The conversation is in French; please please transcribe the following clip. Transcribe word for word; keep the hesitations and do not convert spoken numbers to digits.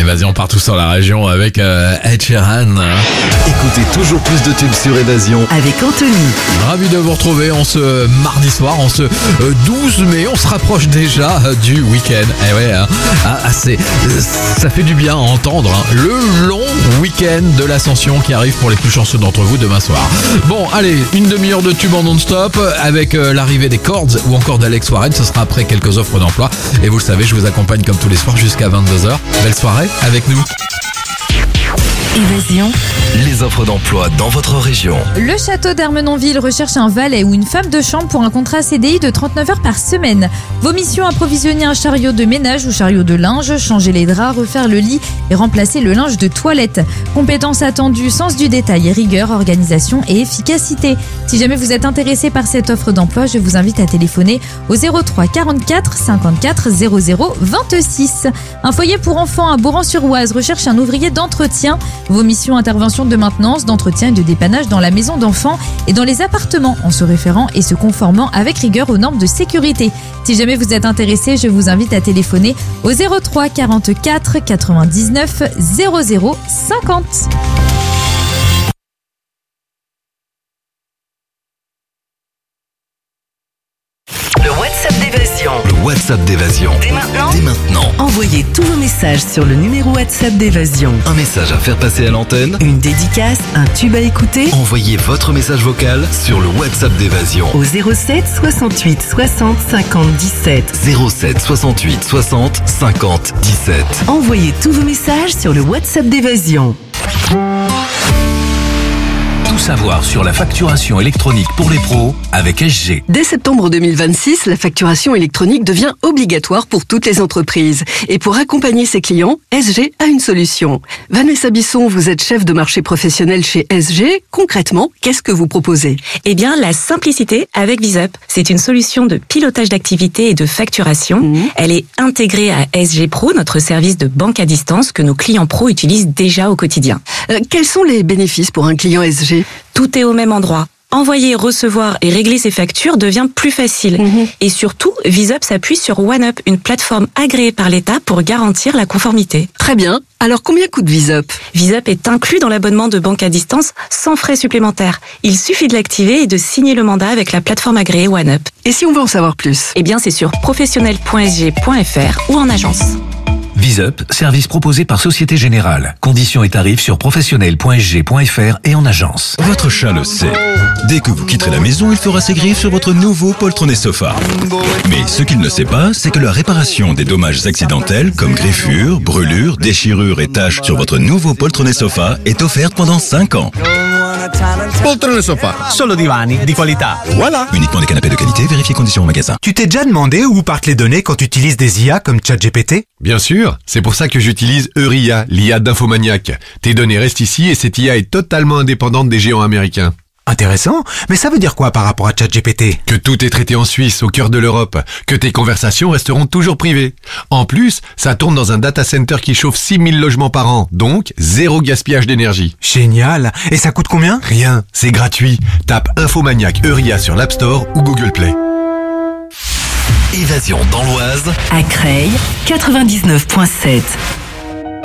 Évasion partout sur la région avec euh, Ed Sheeran. Écoutez toujours plus de tubes sur Évasion avec Anthony. Ravi de vous retrouver en ce mardi soir, en ce euh, douze mai. On se rapproche déjà euh, du week-end. Eh ouais, hein, ah, c'est, ça fait du bien à entendre. Hein. Le long week-end de l'Ascension qui arrive pour les plus chanceux d'entre vous demain soir. Bon, allez, une demi-heure de tube en non-stop avec euh, l'arrivée des Chords ou encore d'Alex Warren. Ce sera après quelques offres d'emploi. Et vous le savez, je vous accompagne comme tous les soirs jusqu'à vingt-deux heures. Belle soirée avec nous. Évasion. Les offres d'emploi dans votre région. Le château d'Ermenonville recherche un valet ou une femme de chambre pour un contrat C D I de trente-neuf heures par semaine. Vos missions: approvisionner un chariot de ménage ou chariot de linge, changer les draps, refaire le lit et remplacer le linge de toilette. Compétences attendues, sens du détail, rigueur, organisation et efficacité. Si jamais vous êtes intéressé par cette offre d'emploi, je vous invite à téléphoner au zéro trois quarante-quatre cinquante-quatre zéro zéro vingt-six. Un foyer pour enfants à Bourran-sur-Oise recherche un ouvrier d'entretien. Vos missions: intervention de maintenance, d'entretien et de dépannage dans la maison d'enfants et dans les appartements en se référant et se conformant avec rigueur aux normes de sécurité. Si jamais vous êtes intéressé, je vous invite à téléphoner au zéro trois quarante-quatre quatre-vingt-dix-neuf zéro zéro cinquante. Le WhatsApp d'Évasion. Le WhatsApp d'Évasion. Dès maintenant. Dès maintenant. Envoyez tous vos messages sur le numéro WhatsApp d'Évasion. Un message à faire passer à l'antenne. Une dédicace, un tube à écouter. Envoyez votre message vocal sur le WhatsApp d'Évasion. Au zéro sept soixante-huit soixante cinquante dix-sept. zéro sept soixante-huit soixante cinquante dix-sept. Envoyez tous vos messages sur le WhatsApp d'Évasion. Tout savoir sur la facturation électronique pour les pros avec S G. Dès septembre deux mille vingt-six, la facturation électronique devient obligatoire pour toutes les entreprises. Et pour accompagner ses clients, S G a une solution. Vanessa Bisson, vous êtes chef de marché professionnel chez S G. Concrètement, qu'est-ce que vous proposez ? Eh bien, la simplicité avec VisUp. C'est une solution de pilotage d'activité et de facturation. Mmh. Elle est intégrée à S G Pro, notre service de banque à distance que nos clients pros utilisent déjà au quotidien. Euh, quels sont les bénéfices pour un client S G ? Tout est au même endroit. Envoyer, recevoir et régler ses factures devient plus facile. Mmh. Et surtout, VisUp s'appuie sur OneUp, une plateforme agréée par l'État pour garantir la conformité. Très bien. Alors combien coûte VisUp ? VisUp est inclus dans l'abonnement de banque à distance sans frais supplémentaires. Il suffit de l'activer et de signer le mandat avec la plateforme agréée OneUp. Et si on veut en savoir plus ? Eh bien, c'est sur professionnel point s g point f r ou en agence. VisUp, service proposé par Société Générale. Conditions et tarifs sur professionnel point s g point f r et en agence. Votre chat le sait. Dès que vous quitterez la maison, il fera ses griffes sur votre nouveau poltronné sofa. Mais ce qu'il ne sait pas, c'est que la réparation des dommages accidentels, comme griffures, brûlures, déchirures et taches sur votre nouveau poltronné sofa est offerte pendant cinq ans. Poltrone sofa, solo divani di qualità. Voilà. Uniquement des canapés de qualité, vérifiez conditions au magasin. Tu t'es déjà demandé où partent les données quand tu utilises des I A comme ChatGPT ? Bien sûr, c'est pour ça que j'utilise Euria, l'I A d'Infomaniac. Tes données restent ici et cette I A est totalement indépendante des géants américains. Intéressant, mais ça veut dire quoi par rapport à ChatGPT ? Que tout est traité en Suisse, au cœur de l'Europe, que tes conversations resteront toujours privées. En plus, ça tourne dans un data center qui chauffe six mille logements par an, donc zéro gaspillage d'énergie. Génial. Et ça coûte combien ? Rien, c'est gratuit. Tape Infomaniac Euria sur l'App Store ou Google Play. Évasion dans l'Oise. À Creil, quatre-vingt-dix-neuf virgule sept.